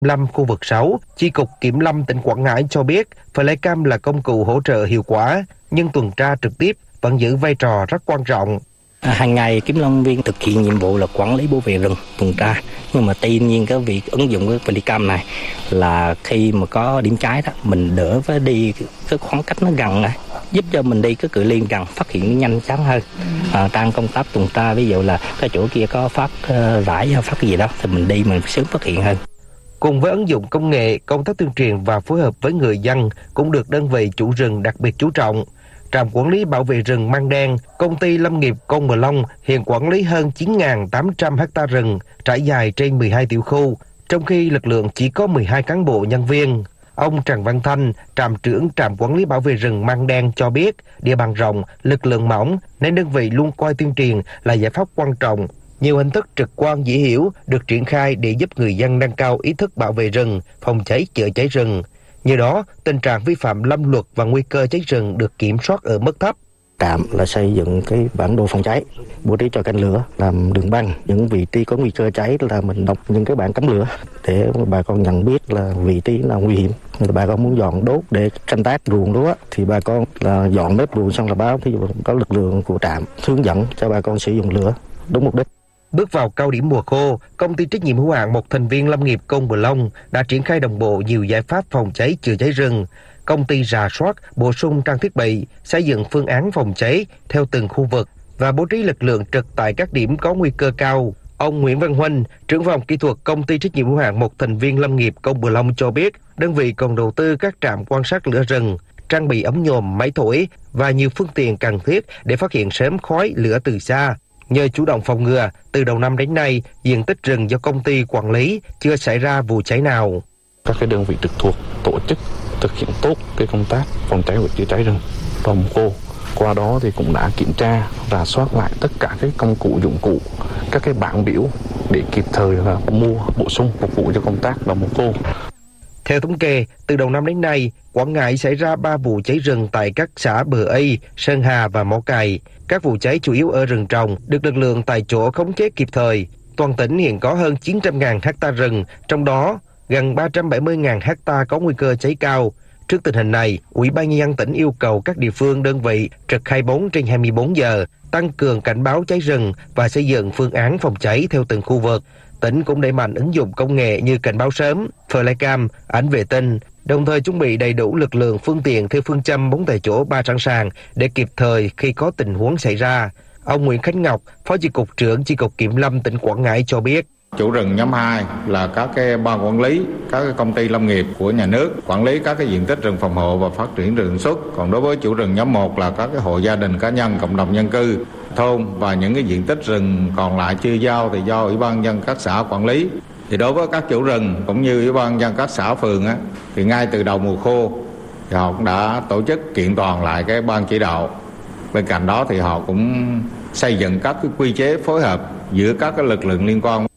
Lâm khu vực 6, Chi cục Kiểm lâm tỉnh Quảng Ngãi cho biết flycam là công cụ hỗ trợ hiệu quả, nhưng tuần tra trực tiếp vẫn giữ vai trò rất quan trọng. Hàng ngày kiểm lâm viên thực hiện nhiệm vụ là quản lý bảo vệ rừng, tuần tra. Nhưng mà tuy nhiên cái việc ứng dụng cái flycam này là khi mà có điểm cháy đó, mình đỡ phải đi cái khoảng cách nó gần này, giúp cho mình đi cái cự ly gần phát hiện nhanh chóng hơn. Trong công tác tuần tra, ví dụ là cái chỗ kia có phát rải hay phát cái gì đó thì mình đi mình sớm phát hiện hơn. Cùng với ứng dụng công nghệ, công tác tuyên truyền và phối hợp với người dân cũng được đơn vị chủ rừng đặc biệt chú trọng. Trạm quản lý bảo vệ rừng Măng Đen, công ty lâm nghiệp Công Bờ Long hiện quản lý hơn 9.800 ha rừng trải dài trên 12 tiểu khu, trong khi lực lượng chỉ có 12 cán bộ nhân viên. Ông Trần Văn Thanh, trạm trưởng trạm quản lý bảo vệ rừng Măng Đen cho biết, địa bàn rộng, lực lượng mỏng nên đơn vị luôn coi tuyên truyền là giải pháp quan trọng. Nhiều hình thức trực quan dễ hiểu được triển khai để giúp người dân nâng cao ý thức bảo vệ rừng, phòng cháy chữa cháy rừng. Nhờ đó, tình trạng vi phạm lâm luật và nguy cơ cháy rừng được kiểm soát ở mức thấp. Trạm là xây dựng cái bản đồ phòng cháy, bố trí cho canh lửa, làm đường băng, những vị trí có nguy cơ cháy là mình đọc những cái bảng cấm lửa để bà con nhận biết là vị trí nào nguy hiểm. Bà con muốn dọn đốt để canh tác ruộng lúa thì bà con là dọn bếp ruộng xong là báo, ví dụ có lực lượng của trạm hướng dẫn cho bà con sử dụng lửa đúng mục đích. Bước vào cao điểm mùa khô, công ty trách nhiệm hữu hạn một thành viên lâm nghiệp Công Bờ Long đã triển khai đồng bộ nhiều giải pháp phòng cháy chữa cháy rừng. Công ty rà soát, bổ sung trang thiết bị, xây dựng phương án phòng cháy theo từng khu vực và bố trí lực lượng trực tại các điểm có nguy cơ cao. Ông Nguyễn Văn Huynh, trưởng phòng kỹ thuật công ty trách nhiệm hữu hạn một thành viên lâm nghiệp Công Bờ Long cho biết, đơn vị còn đầu tư các trạm quan sát lửa rừng, trang bị ống nhòm, máy thổi và nhiều phương tiện cần thiết để phát hiện sớm khói lửa từ xa. Nhờ chủ động phòng ngừa, từ đầu năm đến nay, diện tích rừng do công ty quản lý chưa xảy ra vụ cháy nào. Các cái đơn vị trực thuộc tổ chức thực hiện tốt cái công tác phòng cháy và chữa cháy rừng vào mùa khô. Qua đó thì cũng đã kiểm tra, rà soát lại tất cả các công cụ dụng cụ, các cái bảng biểu để kịp thời là mua bổ sung phục vụ cho công tác vào mùa khô. Theo thống kê, từ đầu năm đến nay, Quảng Ngãi xảy ra 3 vụ cháy rừng tại các xã Bờ Ây, Sơn Hà và Mỏ Cày. Các vụ cháy chủ yếu ở rừng trồng, được lực lượng tại chỗ khống chế kịp thời. Toàn tỉnh hiện có hơn 900.000 ha rừng, trong đó gần 370.000 ha có nguy cơ cháy cao. Trước tình hình này, Ủy ban Nhân dân tỉnh yêu cầu các địa phương đơn vị trực 24/24 giờ, tăng cường cảnh báo cháy rừng và xây dựng phương án phòng cháy theo từng khu vực. Tỉnh cũng đẩy mạnh ứng dụng công nghệ như cảnh báo sớm, flycam, ảnh vệ tinh, đồng thời chuẩn bị đầy đủ lực lượng phương tiện theo phương châm 4 tại chỗ 3 sẵn sàng để kịp thời khi có tình huống xảy ra. Ông Nguyễn Khánh Ngọc, Phó Chi cục trưởng Chi cục Kiểm lâm tỉnh Quảng Ngãi cho biết. Chủ rừng nhóm 2 là các cái ban quản lý, các cái công ty lâm nghiệp của nhà nước quản lý các cái diện tích rừng phòng hộ và phát triển rừng sản xuất. Còn đối với chủ rừng nhóm 1 là các cái hộ gia đình, cá nhân, cộng đồng dân cư, thôn và những cái diện tích rừng còn lại chưa giao thì do Ủy ban nhân dân các xã quản lý. Thì đối với các chủ rừng cũng như Ủy ban nhân dân các xã phường thì ngay từ đầu mùa khô thì họ cũng đã tổ chức kiện toàn lại cái ban chỉ đạo. Bên cạnh đó thì họ cũng xây dựng các cái quy chế phối hợp giữa các cái lực lượng liên quan.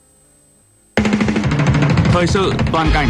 Thời sự toàn cảnh.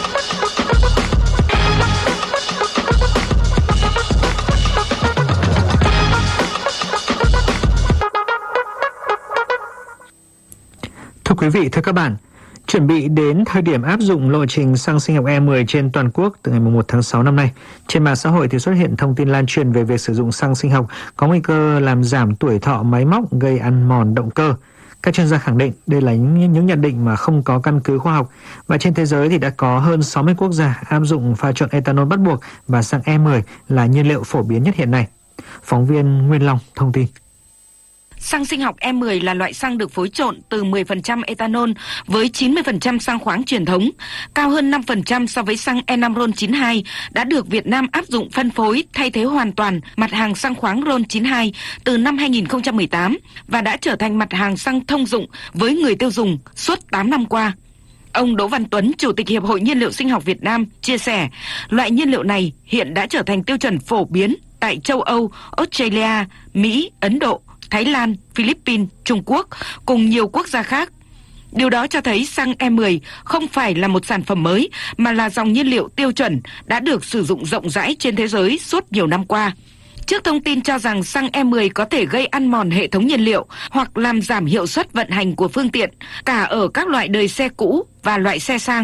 Thưa quý vị, thưa các bạn, chuẩn bị đến thời điểm áp dụng lộ trình xăng sinh học E10 trên toàn quốc từ ngày 1 tháng 6 năm nay, trên mạng xã hội thì xuất hiện thông tin lan truyền về việc sử dụng xăng sinh học có nguy cơ làm giảm tuổi thọ máy móc, gây ăn mòn động cơ. Các chuyên gia khẳng định đây là những nhận định mà không có căn cứ khoa học, và trên thế giới thì đã có hơn 60 quốc gia áp dụng pha trộn ethanol bắt buộc và xăng E10 là nhiên liệu phổ biến nhất hiện nay. Phóng viên Nguyên Long thông tin. Xăng sinh học E10 là loại xăng được phối trộn từ 10% ethanol với 90% xăng khoáng truyền thống, cao hơn 5% so với xăng E5 RON92, đã được Việt Nam áp dụng phân phối thay thế hoàn toàn mặt hàng xăng khoáng RON92 từ năm 2018 và đã trở thành mặt hàng xăng thông dụng với người tiêu dùng suốt 8 năm qua. Ông Đỗ Văn Tuấn, Chủ tịch Hiệp hội Nhiên liệu sinh học Việt Nam, chia sẻ, loại nhiên liệu này hiện đã trở thành tiêu chuẩn phổ biến tại châu Âu, Australia, Mỹ, Ấn Độ, Thái Lan, Philippines, Trung Quốc cùng nhiều quốc gia khác. Điều đó cho thấy xăng E10 không phải là một sản phẩm mới mà là dòng nhiên liệu tiêu chuẩn đã được sử dụng rộng rãi trên thế giới suốt nhiều năm qua. Trước thông tin cho rằng xăng E10 có thể gây ăn mòn hệ thống nhiên liệu hoặc làm giảm hiệu suất vận hành của phương tiện, cả ở các loại đời xe cũ và loại xe sang,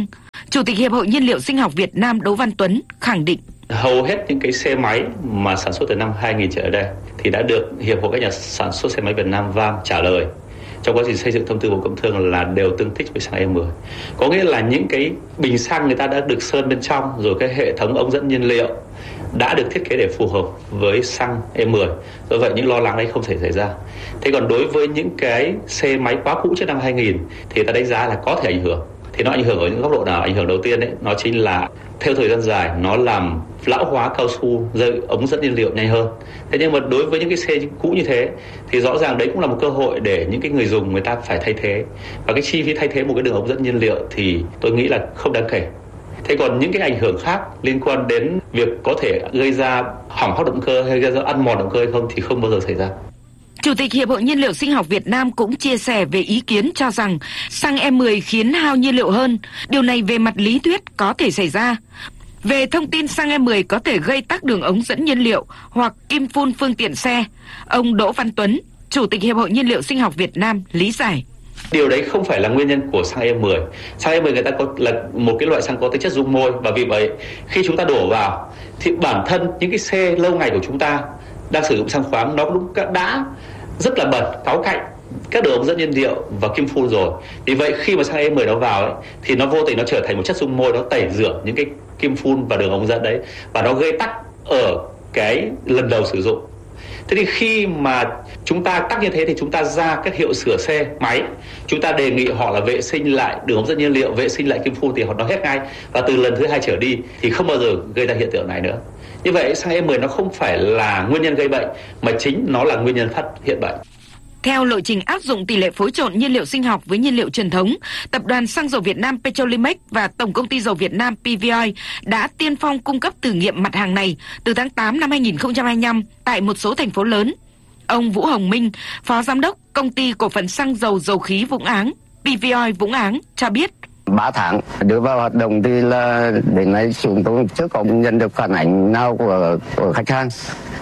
Chủ tịch Hiệp hội Nhiên liệu Sinh học Việt Nam Đỗ Văn Tuấn khẳng định. Hầu hết những cái xe máy mà sản xuất từ năm 2000 trở lại đây thì đã được Hiệp hội các nhà sản xuất xe máy Việt Nam VAM trả lời trong quá trình xây dựng thông tư Bộ Công Thương là đều tương thích với xăng E10. Có nghĩa là những cái bình xăng người ta đã được sơn bên trong, rồi cái hệ thống ống dẫn nhiên liệu đã được thiết kế để phù hợp với xăng E10. Do vậy những lo lắng đấy không thể xảy ra. Thế còn đối với những cái xe máy quá cũ trước năm 2000 thì ta đánh giá là có thể ảnh hưởng. Thì nó ảnh hưởng ở những góc độ nào? Ảnh hưởng đầu tiên đấy, nó chính là theo thời gian dài nó làm lão hóa cao su, dây ống dẫn nhiên liệu nhanh hơn. Thế nhưng mà đối với những cái xe cũ như thế thì rõ ràng đấy cũng là một cơ hội để những cái người dùng người ta phải thay thế. Và cái chi phí thay thế một cái đường ống dẫn nhiên liệu thì tôi nghĩ là không đáng kể. Thế còn những cái ảnh hưởng khác liên quan đến việc có thể gây ra hỏng hóc động cơ hay gây ra ăn mòn động cơ hay không thì không bao giờ xảy ra. Chủ tịch Hiệp hội Nhiên liệu Sinh học Việt Nam cũng chia sẻ về ý kiến cho rằng xăng E10 khiến hao nhiên liệu hơn. Điều này về mặt lý thuyết có thể xảy ra. Về thông tin xăng E10 có thể gây tắc đường ống dẫn nhiên liệu hoặc kim phun phương tiện xe, ông Đỗ Văn Tuấn, Chủ tịch Hiệp hội Nhiên liệu Sinh học Việt Nam lý giải. Điều đấy không phải là nguyên nhân của xăng E10. Xăng E10 người ta có là một cái loại xăng có tính chất dung môi, và vì vậy khi chúng ta đổ vào thì bản thân những cái xe lâu ngày của chúng ta đang sử dụng xăng khoáng nó cũng đã rất là bẩn, cáu cạnh các đường ống dẫn nhiên liệu và kim phun rồi. Vì vậy khi mà xăng E10 nó vào ấy, thì nó vô tình nó trở thành một chất dung môi, nó tẩy rửa những cái kim phun và đường ống dẫn đấy, và nó gây tắc ở cái lần đầu sử dụng. Thế thì khi mà chúng ta tắc như thế thì chúng ta ra các hiệu sửa xe máy, chúng ta đề nghị họ là vệ sinh lại đường ống dẫn nhiên liệu, vệ sinh lại kim phun thì họ nó hết ngay, và từ lần thứ 2 trở đi thì không bao giờ gây ra hiện tượng này nữa. Như vậy xăng E10 nó không phải là nguyên nhân gây bệnh mà chính nó là nguyên nhân phát hiện bệnh. Theo lộ trình áp dụng tỷ lệ phối trộn nhiên liệu sinh học với nhiên liệu truyền thống, Tập đoàn Xăng dầu Việt Nam Petrolimex và Tổng công ty dầu Việt Nam PVoil đã tiên phong cung cấp thử nghiệm mặt hàng này từ tháng 8 năm 2025 tại một số thành phố lớn. Ông Vũ Hồng Minh, Phó Giám đốc Công ty Cổ phần Xăng dầu Dầu khí Vũng Áng, PVoil Vũng Áng cho biết. 3 tháng đưa vào hoạt động thì là đến nay chúng tôi chưa có nhận được phản ánh nào của khách hàng.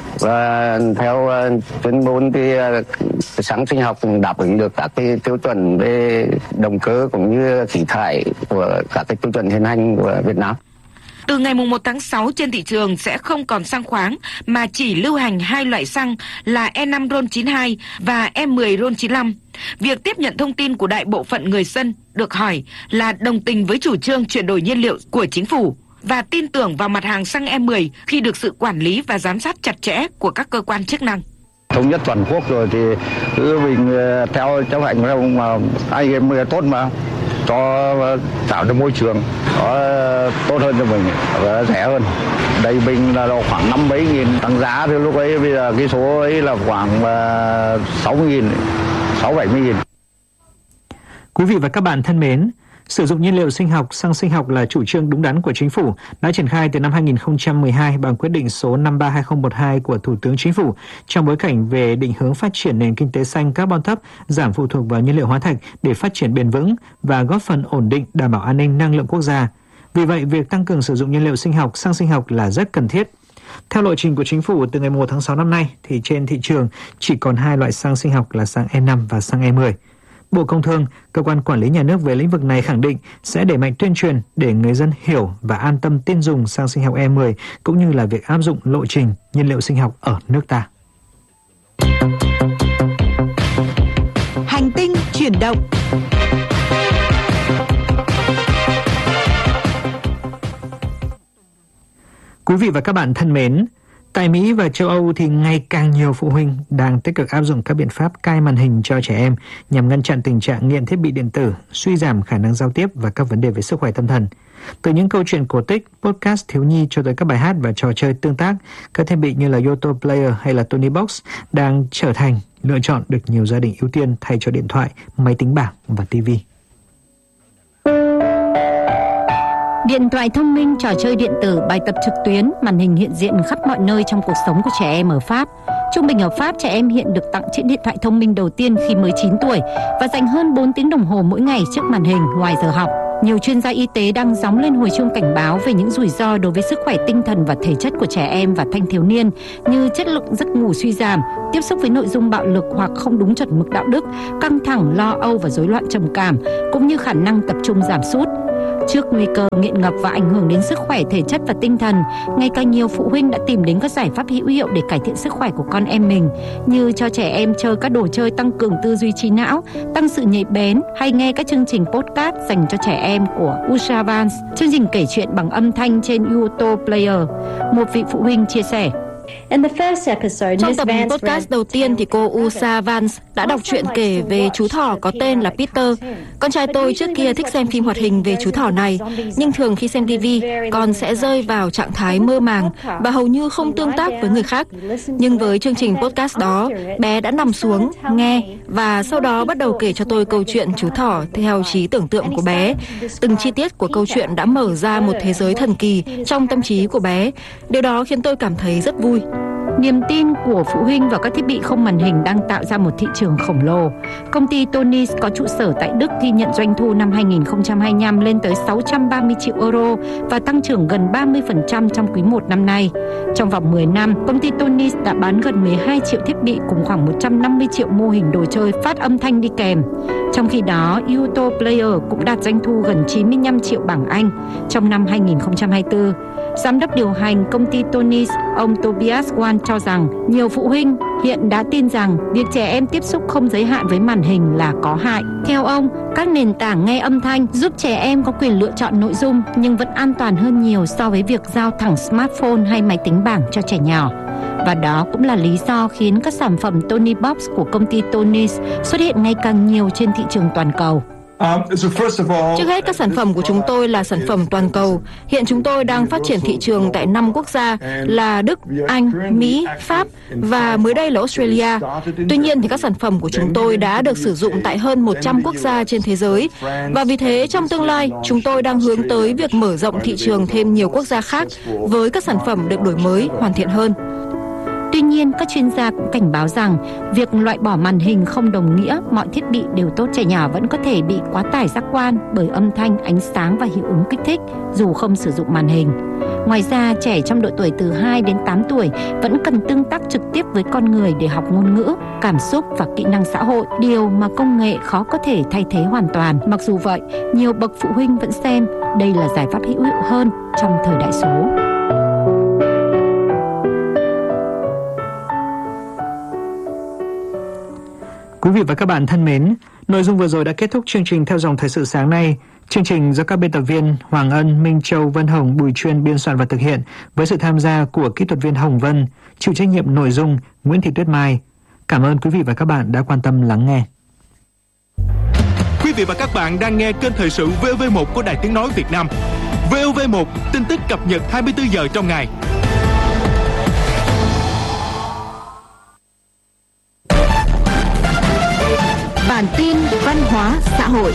Và theo chuyên môn thì xăng sinh học cũng đáp ứng được các cái tiêu chuẩn về động cơ cũng như khí thải của các cái tiêu chuẩn hiện hành của Việt Nam. Từ ngày 1 tháng 6 trên thị trường sẽ không còn xăng khoáng mà chỉ lưu hành 2 loại xăng là E5 RON92 và E10 RON95. Việc tiếp nhận thông tin của đại bộ phận người dân được hỏi là đồng tình với chủ trương chuyển đổi nhiên liệu của chính phủ và tin tưởng vào mặt hàng xăng E10 khi được sự quản lý và giám sát chặt chẽ của các cơ quan chức năng. Thống nhất toàn quốc rồi thì cứ mình theo chấp hành mà E10 tốt mà cho tạo ra môi trường có tốt hơn cho mình và rẻ hơn. Đây mình là khoảng 50 nghìn tăng giá, thì lúc ấy bây giờ cái số ấy là khoảng 60.000, 60-70 nghìn. Quý vị và các bạn thân mến, sử dụng nhiên liệu sinh học, xăng sinh học là chủ trương đúng đắn của chính phủ, đã triển khai từ năm 2012 bằng quyết định số 53/2012 của Thủ tướng Chính phủ trong bối cảnh về định hướng phát triển nền kinh tế xanh carbon thấp, giảm phụ thuộc vào nhiên liệu hóa thạch để phát triển bền vững và góp phần ổn định đảm bảo an ninh năng lượng quốc gia. Vì vậy, việc tăng cường sử dụng nhiên liệu sinh học, xăng sinh học là rất cần thiết. Theo lộ trình của chính phủ, từ ngày 1 tháng 6 năm nay thì trên thị trường chỉ còn 2 loại xăng sinh học là xăng E5 và xăng E10. Bộ Công Thương, cơ quan quản lý nhà nước về lĩnh vực này khẳng định sẽ đẩy mạnh tuyên truyền để người dân hiểu và an tâm tin dùng xăng sinh học E10 cũng như là việc áp dụng lộ trình nhiên liệu sinh học ở nước ta. Hành tinh chuyển động. Quý vị và các bạn thân mến, tại Mỹ và châu Âu thì ngày càng nhiều phụ huynh đang tích cực áp dụng các biện pháp cai màn hình cho trẻ em nhằm ngăn chặn tình trạng nghiện thiết bị điện tử, suy giảm khả năng giao tiếp và các vấn đề về sức khỏe tâm thần. Từ những câu chuyện cổ tích, podcast thiếu nhi cho tới các bài hát và trò chơi tương tác, các thiết bị như là Yoto Player hay là Tony Box đang trở thành lựa chọn được nhiều gia đình ưu tiên thay cho điện thoại, máy tính bảng và TV. Điện thoại thông minh, trò chơi điện tử, bài tập trực tuyến, màn hình hiện diện khắp mọi nơi trong cuộc sống của trẻ em ở Pháp. Trung bình ở Pháp, trẻ em hiện được tặng chiếc điện thoại thông minh đầu tiên khi mới 9 tuổi và dành hơn 4 tiếng đồng hồ mỗi ngày trước màn hình ngoài giờ học. Nhiều chuyên gia y tế đang gióng lên hồi chuông cảnh báo về những rủi ro đối với sức khỏe tinh thần và thể chất của trẻ em và thanh thiếu niên như chất lượng giấc ngủ suy giảm, tiếp xúc với nội dung bạo lực hoặc không đúng chuẩn mực đạo đức, căng thẳng, lo âu và rối loạn trầm cảm, cũng như khả năng tập trung giảm sút. Trước nguy cơ nghiện ngập và ảnh hưởng đến sức khỏe thể chất và tinh thần, ngày càng nhiều phụ huynh đã tìm đến các giải pháp hữu hiệu để cải thiện sức khỏe của con em mình, như cho trẻ em chơi các đồ chơi tăng cường tư duy trí não, tăng sự nhạy bén, hay nghe các chương trình podcast dành cho trẻ em của Usha Vance, chương trình kể chuyện bằng âm thanh trên YouTube Player. Một vị phụ huynh chia sẻ: trong tập podcast đầu tiên thì cô Usha Vance đã đọc truyện kể về chú thỏ có tên là Peter. Con trai tôi trước kia thích xem phim hoạt hình về chú thỏ này, nhưng thường khi xem TV, con sẽ rơi vào trạng thái mơ màng và hầu như không tương tác với người khác. Nhưng với chương trình podcast đó, bé đã nằm xuống, nghe và sau đó bắt đầu kể cho tôi câu chuyện chú thỏ theo trí tưởng tượng của bé. Từng chi tiết của câu chuyện đã mở ra một thế giới thần kỳ trong tâm trí của bé. Điều đó khiến tôi cảm thấy rất vui. Niềm tin của phụ huynh vào các thiết bị không màn hình đang tạo ra một thị trường khổng lồ. Công ty Tonys có trụ sở tại Đức ghi nhận doanh thu năm 2025 lên tới 630 triệu euro và tăng trưởng gần 30% trong quý 1 năm nay. Trong vòng 10 năm, công ty Tonys đã bán gần 12 triệu thiết bị cùng khoảng 150 triệu mô hình đồ chơi phát âm thanh đi kèm. Trong khi đó, YouTube Player cũng đạt doanh thu gần 95 triệu bảng Anh trong năm 2024. Giám đốc điều hành công ty Tonys, ông Tobias Wan cho rằng nhiều phụ huynh hiện đã tin rằng việc trẻ em tiếp xúc không giới hạn với màn hình là có hại. Theo ông, các nền tảng nghe âm thanh giúp trẻ em có quyền lựa chọn nội dung nhưng vẫn an toàn hơn nhiều so với việc giao thẳng smartphone hay máy tính bảng cho trẻ nhỏ. Và đó cũng là lý do khiến các sản phẩm Tonybox của công ty Tonys xuất hiện ngày càng nhiều trên thị trường toàn cầu. Trước hết, các sản phẩm của chúng tôi là sản phẩm toàn cầu. Hiện chúng tôi đang phát triển thị trường tại 5 quốc gia là Đức, Anh, Mỹ, Pháp và mới đây là Australia. Tuy nhiên thì các sản phẩm của chúng tôi đã được sử dụng tại hơn 100 quốc gia trên thế giới. Và vì thế trong tương lai, chúng tôi đang hướng tới việc mở rộng thị trường thêm nhiều quốc gia khác với các sản phẩm được đổi mới, hoàn thiện hơn. Tuy nhiên, các chuyên gia cũng cảnh báo rằng việc loại bỏ màn hình không đồng nghĩa mọi thiết bị đều tốt. Trẻ nhỏ vẫn có thể bị quá tải giác quan bởi âm thanh, ánh sáng và hiệu ứng kích thích dù không sử dụng màn hình. Ngoài ra, trẻ trong độ tuổi từ 2 đến 8 tuổi vẫn cần tương tác trực tiếp với con người để học ngôn ngữ, cảm xúc và kỹ năng xã hội, điều mà công nghệ khó có thể thay thế hoàn toàn. Mặc dù vậy, nhiều bậc phụ huynh vẫn xem đây là giải pháp hữu hiệu hơn trong thời đại số. Quý vị và các bạn thân mến, nội dung vừa rồi đã kết thúc chương trình Theo dòng thời sự sáng nay. Chương trình do các biên tập viên Hoàng Ân, Minh Châu, Vân Hồng, Bùi Chuyên biên soạn và thực hiện với sự tham gia của kỹ thuật viên Hồng Vân, chịu trách nhiệm nội dung Nguyễn Thị Tuyết Mai. Cảm ơn quý vị và các bạn đã quan tâm lắng nghe. Quý vị và các bạn đang nghe kênh thời sự VOV1 của Đài Tiếng nói Việt Nam. VOV1, tin tức cập nhật 24 giờ trong ngày. Bản tin văn hóa xã hội.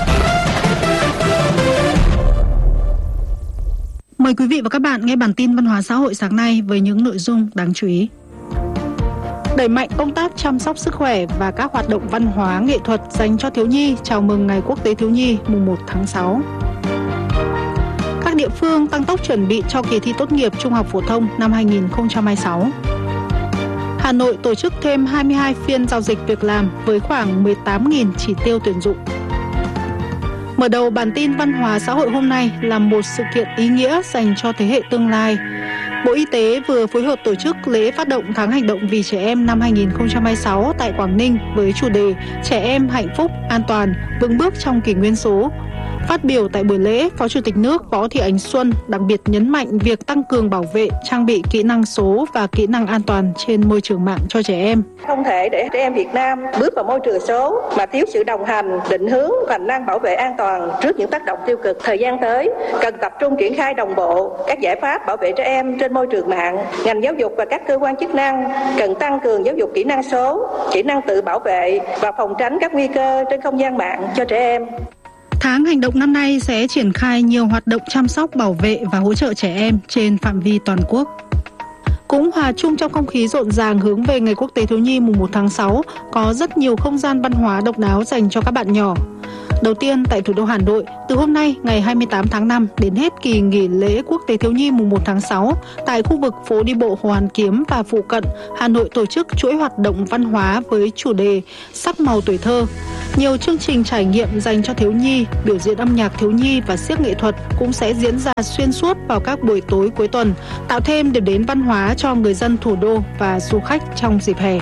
Mời quý vị và các bạn nghe bản tin văn hóa xã hội sáng nay với những nội dung đáng chú ý. Đẩy mạnh công tác chăm sóc sức khỏe và các hoạt động văn hóa nghệ thuật dành cho thiếu nhi chào mừng Ngày Quốc tế Thiếu nhi mùng 1 tháng 6. Các địa phương tăng tốc chuẩn bị cho kỳ thi tốt nghiệp trung học phổ thông năm 2026. Hà Nội tổ chức thêm 22 phiên giao dịch việc làm với khoảng 18.000 chỉ tiêu tuyển dụng. Mở đầu bản tin văn hóa xã hội hôm nay là một sự kiện ý nghĩa dành cho thế hệ tương lai. Bộ Y tế vừa phối hợp tổ chức lễ phát động tháng hành động vì trẻ em năm 2026 tại Quảng Ninh với chủ đề Trẻ em hạnh phúc, an toàn, vững bước trong kỷ nguyên số. Phát biểu tại buổi lễ, Phó Chủ tịch nước Võ Thị Ánh Xuân đặc biệt nhấn mạnh việc tăng cường bảo vệ, trang bị kỹ năng số và kỹ năng an toàn trên môi trường mạng cho trẻ em. Không thể để trẻ em Việt Nam bước vào môi trường số mà thiếu sự đồng hành, định hướng và hành lang bảo vệ an toàn trước những tác động tiêu cực. Thời gian tới, cần tập trung triển khai đồng bộ các giải pháp bảo vệ trẻ em trên môi trường mạng. Ngành giáo dục và các cơ quan chức năng cần tăng cường giáo dục kỹ năng số, kỹ năng tự bảo vệ và phòng tránh các nguy cơ trên không gian mạng cho trẻ em. Tháng hành động năm nay sẽ triển khai nhiều hoạt động chăm sóc, bảo vệ và hỗ trợ trẻ em trên phạm vi toàn quốc. Cũng hòa chung trong không khí rộn ràng hướng về Ngày Quốc tế Thiếu nhi mùng 1 tháng 6, có rất nhiều không gian văn hóa độc đáo dành cho các bạn nhỏ. Đầu tiên tại thủ đô Hà Nội, từ hôm nay ngày 28 tháng 5 đến hết kỳ nghỉ lễ Quốc tế Thiếu nhi mùng 1 tháng 6, tại khu vực phố đi bộ Hồ Hoàn Kiếm và phụ cận, Hà Nội tổ chức chuỗi hoạt động văn hóa với chủ đề Sắc màu tuổi thơ. Nhiều chương trình trải nghiệm dành cho thiếu nhi, biểu diễn âm nhạc thiếu nhi và xiếc nghệ thuật cũng sẽ diễn ra xuyên suốt vào các buổi tối cuối tuần, tạo thêm điểm đến văn hóa cho người dân thủ đô và du khách trong dịp hè.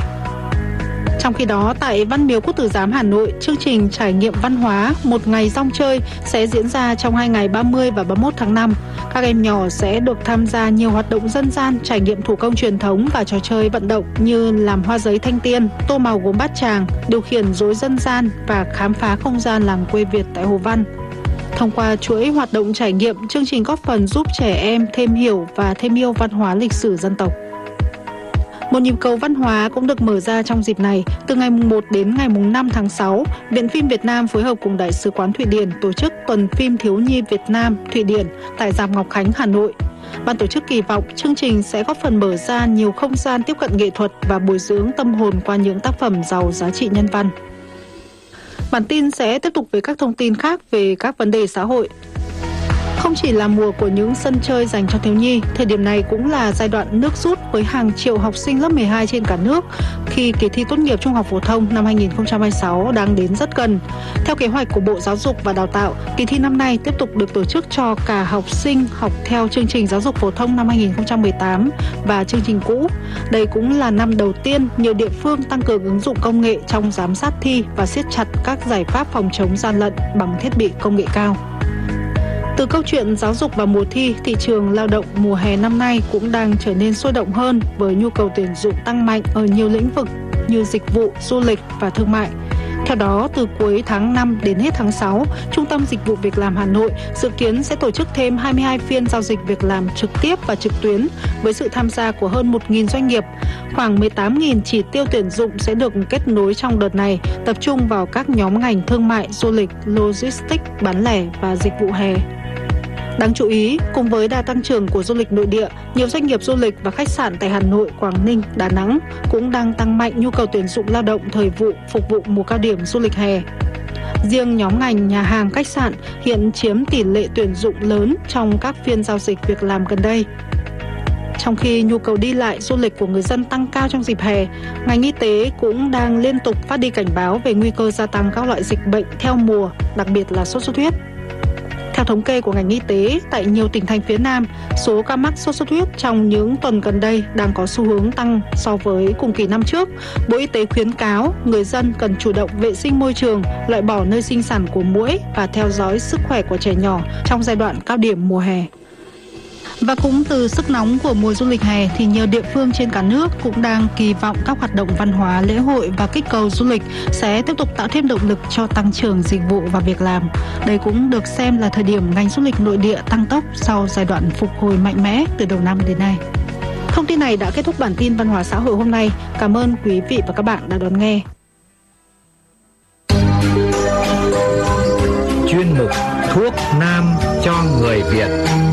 Trong khi đó, tại Văn Miếu Quốc Tử Giám Hà Nội, chương trình trải nghiệm văn hóa một ngày rong chơi sẽ diễn ra trong 2 ngày 30 và 31 tháng 5. Các em nhỏ sẽ được tham gia nhiều hoạt động dân gian, trải nghiệm thủ công truyền thống và trò chơi vận động như làm hoa giấy thanh tiên, tô màu gốm bát tràng, điều khiển rối dân gian và khám phá không gian làng quê Việt tại Hồ Văn. Thông qua chuỗi hoạt động trải nghiệm, chương trình góp phần giúp trẻ em thêm hiểu và thêm yêu văn hóa lịch sử dân tộc. Một nhịp cầu văn hóa cũng được mở ra trong dịp này. Từ ngày 1 đến ngày 5 tháng 6, Viện Phim Việt Nam phối hợp cùng Đại sứ quán Thụy Điển tổ chức Tuần Phim Thiếu nhi Việt Nam Thụy Điển tại Rạp Ngọc Khánh, Hà Nội. Ban tổ chức kỳ vọng chương trình sẽ góp phần mở ra nhiều không gian tiếp cận nghệ thuật và bồi dưỡng tâm hồn qua những tác phẩm giàu giá trị nhân văn. Bản tin sẽ tiếp tục với các thông tin khác về các vấn đề xã hội. Không chỉ là mùa của những sân chơi dành cho thiếu nhi, thời điểm này cũng là giai đoạn nước rút với hàng triệu học sinh lớp 12 trên cả nước khi kỳ thi tốt nghiệp trung học phổ thông năm 2026 đang đến rất gần. Theo kế hoạch của Bộ Giáo dục và Đào tạo, kỳ thi năm nay tiếp tục được tổ chức cho cả học sinh học theo chương trình giáo dục phổ thông năm 2018 và chương trình cũ. Đây cũng là năm đầu tiên nhiều địa phương tăng cường ứng dụng công nghệ trong giám sát thi và siết chặt các giải pháp phòng chống gian lận bằng thiết bị công nghệ cao. Từ câu chuyện giáo dục và mùa thi, thị trường lao động mùa hè năm nay cũng đang trở nên sôi động hơn với nhu cầu tuyển dụng tăng mạnh ở nhiều lĩnh vực như dịch vụ, du lịch và thương mại. Theo đó, từ cuối tháng 5 đến hết tháng 6, Trung tâm Dịch vụ Việc làm Hà Nội dự kiến sẽ tổ chức thêm 22 phiên giao dịch việc làm trực tiếp và trực tuyến với sự tham gia của hơn 1.000 doanh nghiệp. Khoảng 18.000 chỉ tiêu tuyển dụng sẽ được kết nối trong đợt này, tập trung vào các nhóm ngành thương mại, du lịch, logistics, bán lẻ và dịch vụ hè. Đáng chú ý, cùng với đà tăng trưởng của du lịch nội địa, nhiều doanh nghiệp du lịch và khách sạn tại Hà Nội, Quảng Ninh, Đà Nẵng cũng đang tăng mạnh nhu cầu tuyển dụng lao động thời vụ phục vụ mùa cao điểm du lịch hè. Riêng nhóm ngành nhà hàng, khách sạn hiện chiếm tỷ lệ tuyển dụng lớn trong các phiên giao dịch việc làm gần đây. Trong khi nhu cầu đi lại du lịch của người dân tăng cao trong dịp hè, ngành y tế cũng đang liên tục phát đi cảnh báo về nguy cơ gia tăng các loại dịch bệnh theo mùa, đặc biệt là sốt xuất huyết. Theo thống kê của ngành y tế, tại nhiều tỉnh thành phía Nam, số ca mắc sốt xuất huyết trong những tuần gần đây đang có xu hướng tăng so với cùng kỳ năm trước. Bộ Y tế khuyến cáo người dân cần chủ động vệ sinh môi trường, loại bỏ nơi sinh sản của muỗi và theo dõi sức khỏe của trẻ nhỏ trong giai đoạn cao điểm mùa hè. Và cũng từ sức nóng của mùa du lịch hè thì nhiều địa phương trên cả nước cũng đang kỳ vọng các hoạt động văn hóa, lễ hội và kích cầu du lịch sẽ tiếp tục tạo thêm động lực cho tăng trưởng dịch vụ và việc làm. Đây cũng được xem là thời điểm ngành du lịch nội địa tăng tốc sau giai đoạn phục hồi mạnh mẽ từ đầu năm đến nay. Thông tin này đã kết thúc bản tin văn hóa xã hội hôm nay. Cảm ơn quý vị và các bạn đã đón nghe. Chuyên mục Thuốc Nam cho người Việt.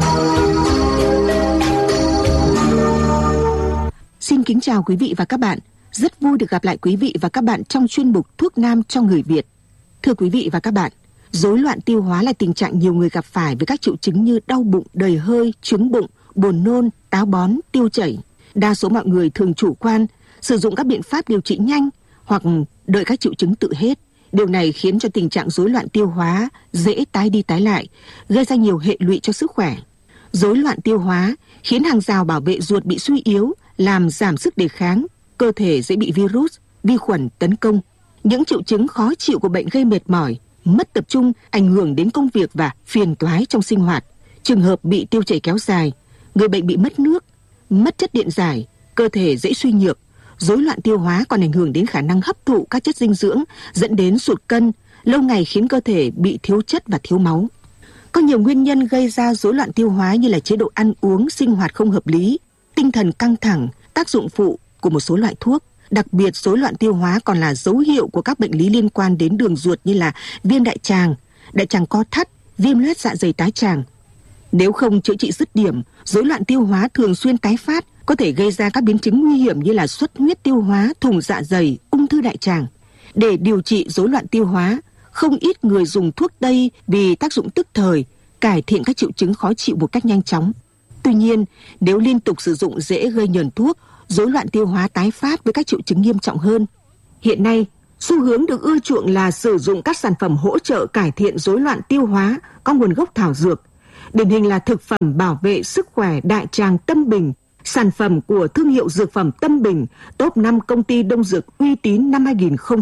Xin kính chào quý vị và các bạn. Rất vui được gặp lại quý vị và các bạn trong chuyên mục Thuốc Nam cho người Việt. Thưa quý vị và các bạn, rối loạn tiêu hóa là tình trạng nhiều người gặp phải với các triệu chứng như đau bụng, đầy hơi, chướng bụng, buồn nôn, táo bón, tiêu chảy. Đa số mọi người thường chủ quan, sử dụng các biện pháp điều trị nhanh hoặc đợi các triệu chứng tự hết. Điều này khiến cho tình trạng rối loạn tiêu hóa dễ tái đi tái lại, gây ra nhiều hệ lụy cho sức khỏe. Rối loạn tiêu hóa khiến hàng rào bảo vệ ruột bị suy yếu, làm giảm sức đề kháng, cơ thể dễ bị virus, vi khuẩn tấn công. Những triệu chứng khó chịu của bệnh gây mệt mỏi, mất tập trung, ảnh hưởng đến công việc và phiền toái trong sinh hoạt. Trường hợp bị tiêu chảy kéo dài, người bệnh bị mất nước, mất chất điện giải, cơ thể dễ suy nhược. Rối loạn tiêu hóa còn ảnh hưởng đến khả năng hấp thụ các chất dinh dưỡng, dẫn đến sụt cân, lâu ngày khiến cơ thể bị thiếu chất và thiếu máu. Có nhiều nguyên nhân gây ra rối loạn tiêu hóa như là chế độ ăn uống, sinh hoạt không hợp lý, tinh thần căng thẳng, tác dụng phụ của một số loại thuốc. Đặc biệt, rối loạn tiêu hóa còn là dấu hiệu của các bệnh lý liên quan đến đường ruột như là viêm đại tràng co thắt, viêm loét dạ dày tái tràng. Nếu không chữa trị dứt điểm, rối loạn tiêu hóa thường xuyên tái phát, có thể gây ra các biến chứng nguy hiểm như là xuất huyết tiêu hóa, thủng dạ dày, ung thư đại tràng. Để điều trị rối loạn tiêu hóa, không ít người dùng thuốc tây vì tác dụng tức thời, cải thiện các triệu chứng khó chịu một cách nhanh chóng. Tuy nhiên, nếu liên tục sử dụng dễ gây nhờn thuốc, rối loạn tiêu hóa tái phát với các triệu chứng nghiêm trọng hơn. Hiện nay, Xu hướng được ưa chuộng là sử dụng các sản phẩm hỗ trợ cải thiện rối loạn tiêu hóa có nguồn gốc thảo dược. Điển hình là thực phẩm bảo vệ sức khỏe đại tràng Tâm Bình, sản phẩm của thương hiệu dược phẩm Tâm Bình, top 5 công ty đông dược uy tín năm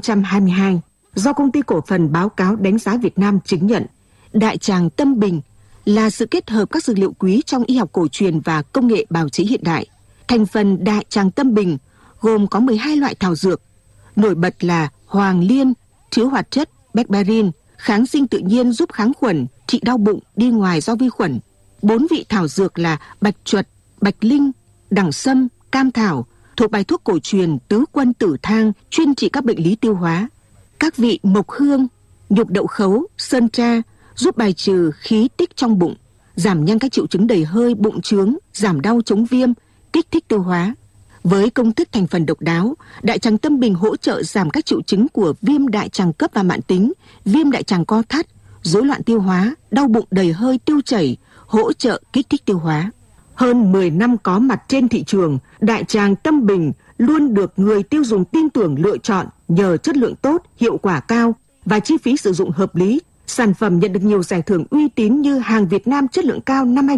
2022, do Công ty Cổ phần Báo cáo Đánh giá Việt Nam chứng nhận. Đại tràng Tâm Bình là sự kết hợp các dược liệu quý trong y học cổ truyền và công nghệ bào chế hiện đại. Thành phần đại tràng Tâm Bình gồm có 12 loại thảo dược, nổi bật là hoàng liên, chứa hoạt chất berberin, kháng sinh tự nhiên giúp kháng khuẩn, trị đau bụng, đi ngoài do vi khuẩn. 4 vị thảo dược là bạch chuột, bạch linh, đẳng sâm, cam thảo, thuộc bài thuốc cổ truyền tứ quân tử thang, chuyên trị các bệnh lý tiêu hóa. Các vị mộc hương, nhục đậu khấu, sơn tra, giúp bài trừ khí tích trong bụng, giảm nhanh các triệu chứng đầy hơi, bụng trướng, giảm đau chống viêm, kích thích tiêu hóa. Với công thức thành phần độc đáo, đại tràng Tâm Bình hỗ trợ giảm các triệu chứng của viêm đại tràng cấp và mãn tính, viêm đại tràng co thắt, rối loạn tiêu hóa, đau bụng đầy hơi, tiêu chảy, hỗ trợ kích thích tiêu hóa. Hơn 10 năm có mặt trên thị trường, đại tràng Tâm Bình luôn được người tiêu dùng tin tưởng lựa chọn nhờ chất lượng tốt, hiệu quả cao và chi phí sử dụng hợp lý. Sản phẩm nhận được nhiều giải thưởng uy tín như hàng Việt Nam chất lượng cao năm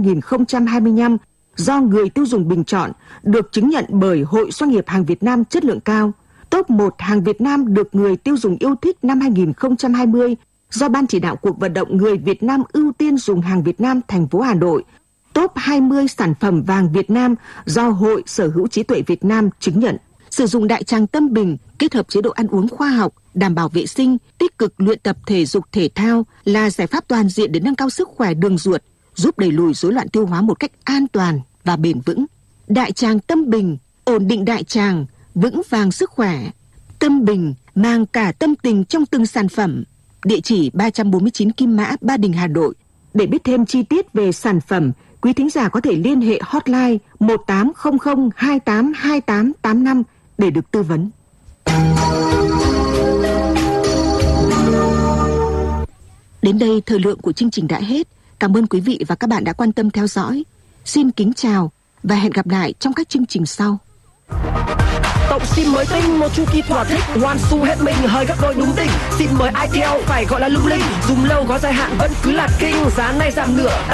2025 do người tiêu dùng bình chọn, được chứng nhận bởi Hội Doanh nghiệp hàng Việt Nam chất lượng cao. Top 1 hàng Việt Nam được người tiêu dùng yêu thích năm 2020 do Ban chỉ đạo cuộc vận động người Việt Nam ưu tiên dùng hàng Việt Nam thành phố Hà Nội. Top 20 sản phẩm vàng Việt Nam do Hội Sở hữu trí tuệ Việt Nam chứng nhận. Sử dụng đại tràng Tâm Bình kết hợp chế độ ăn uống khoa học, đảm bảo vệ sinh, tích cực luyện tập thể dục thể thao là giải pháp toàn diện để nâng cao sức khỏe đường ruột, giúp đẩy lùi rối loạn tiêu hóa một cách an toàn và bền vững. Đại tràng Tâm Bình ổn định đại tràng, vững vàng sức khỏe. Tâm Bình mang cả tâm tình trong từng sản phẩm. Địa chỉ 349 Kim Mã, Ba Đình, Hà Nội. Để biết thêm chi tiết về sản phẩm, quý thính giả có thể liên hệ hotline 1800 28 28 85 để được tư vấn. Đến đây thời lượng của chương trình đã hết. Cảm ơn quý vị và các bạn đã quan tâm theo dõi. Xin kính chào và hẹn gặp lại trong các chương trình sau. Tổng sim mới tinh, một chu kỳ thỏa thích, one xu hết mình, hơi gấp đôi đúng đỉnh. Sim mới Itel phải gọi là lung linh, dùng lâu có dài hạn vẫn cứ là kinh, giá này giảm nửa.